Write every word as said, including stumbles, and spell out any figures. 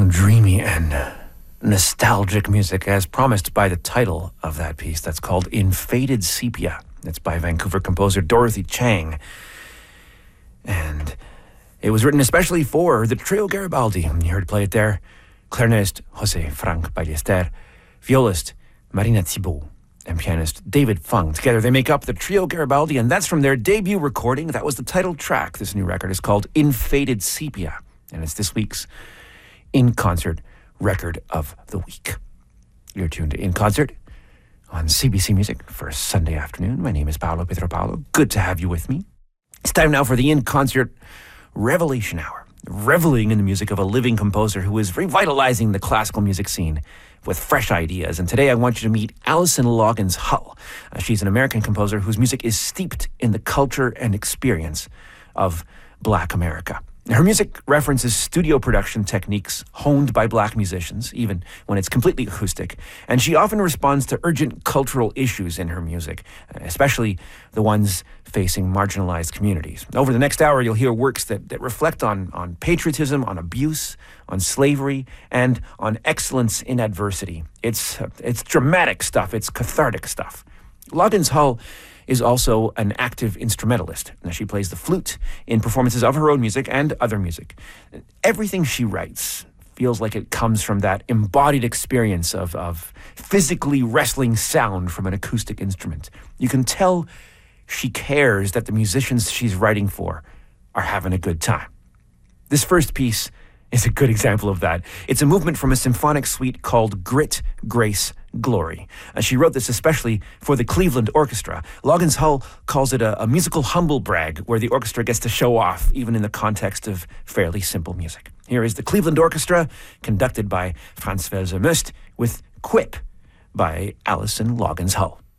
dreamy and nostalgic music as promised by the title of that piece. That's called In Faded Sepia. It's by Vancouver composer Dorothy Chang. And it was written especially for the Trio Garibaldi. You heard play it there. Clarinetist Jose Frank Ballester, violist Marina Thibault, and pianist David Fung. Together they make up the Trio Garibaldi, and that's from their debut recording. That was the title track. This new record is called In Faded Sepia, and it's this week's In Concert Record of the Week. You're tuned to In Concert on C B C Music for a Sunday afternoon. My name is Paolo Pietropalo. Good to have you with me. It's time now for the In Concert Revelation Hour, reveling in the music of a living composer who is revitalizing the classical music scene with fresh ideas. And today I want you to meet Alison Loggins Hull. Uh, she's an American composer whose music is steeped in the culture and experience of Black America. Her music references studio production techniques honed by Black musicians, even when it's completely acoustic. And she often responds to urgent cultural issues in her music, especially the ones facing marginalized communities. Over the next hour, you'll hear works that, that reflect on, on patriotism, on abuse, on slavery, and on excellence in adversity. It's, it's dramatic stuff. It's cathartic stuff. Loggins Hull is also an active instrumentalist. Now, she plays the flute in performances of her own music and other music. Everything she writes feels like it comes from that embodied experience of, of physically wrestling sound from an acoustic instrument. You can tell she cares that the musicians she's writing for are having a good time. This first piece is a good example of that. It's a movement from a symphonic suite called Grit, Grace, Glory. Uh, she wrote this especially for the Cleveland Orchestra. Loggins Hull calls it a, a musical humble brag where the orchestra gets to show off even in the context of fairly simple music. Here is the Cleveland Orchestra, conducted by Franz Welser-Möst, with Quip by Alison Loggins Hull.